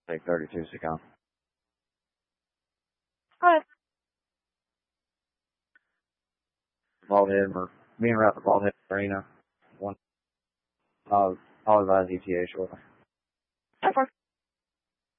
Take 32 Secon. Alright. Bald head, or being around the bald head arena. I'll advise ETA shortly.